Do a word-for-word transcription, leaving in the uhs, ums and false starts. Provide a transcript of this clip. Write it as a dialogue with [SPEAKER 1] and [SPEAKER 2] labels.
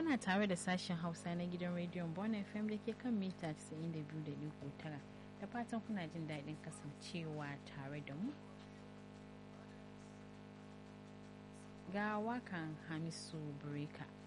[SPEAKER 1] ana tare da sashen Hausa na gidan rediyon Bon F M da ke kan mita casa'in da biyu da digo tara. Da fatan kuna jin daɗin kasancewa tare da mu. Ga wakan Hamisu Breka.